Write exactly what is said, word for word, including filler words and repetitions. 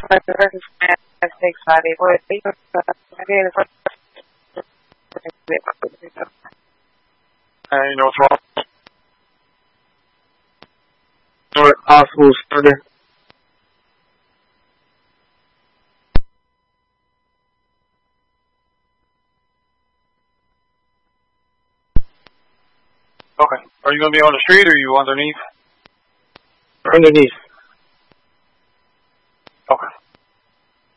And you know what's wrong? Or possible starter. Okay. Are you going to be on the street or are you underneath? Underneath. Okay.